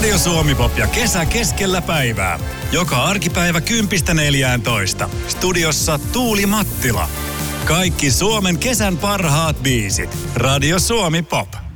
Radio Suomi Pop ja kesä keskellä päivää. Joka arkipäivä 10.14. Studiossa Tuuli Mattila. Kaikki Suomen kesän parhaat biisit. Radio Suomi Pop.